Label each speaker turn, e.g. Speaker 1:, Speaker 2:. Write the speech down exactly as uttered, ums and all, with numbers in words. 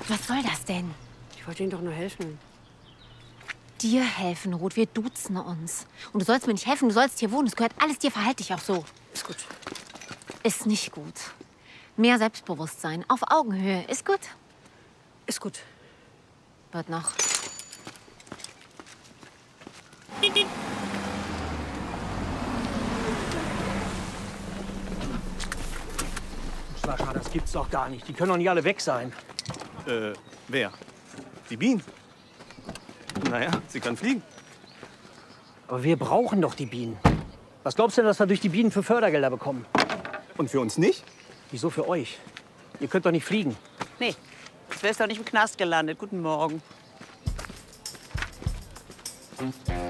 Speaker 1: Was soll das denn?
Speaker 2: Ich wollte Ihnen doch nur helfen.
Speaker 1: Dir helfen, Ruth. Wir duzen uns. Und du sollst mir nicht helfen, du sollst hier wohnen. Es gehört alles dir, verhalte dich auch so.
Speaker 2: Ist gut.
Speaker 1: Ist nicht gut. Mehr Selbstbewusstsein. Auf Augenhöhe. Ist gut?
Speaker 2: Ist gut.
Speaker 1: Wird noch.
Speaker 2: Sascha, das gibt's doch gar nicht. Die können doch nicht alle weg sein.
Speaker 3: Äh, wer? Die Bienen? Naja, sie kann fliegen.
Speaker 2: Aber wir brauchen doch die Bienen. Was glaubst du denn, dass wir durch die Bienen für Fördergelder bekommen?
Speaker 3: Und für uns nicht?
Speaker 2: Wieso für euch? Ihr könnt doch nicht fliegen.
Speaker 4: Nee, jetzt wärst du doch nicht im Knast gelandet. Guten Morgen.
Speaker 2: Hm.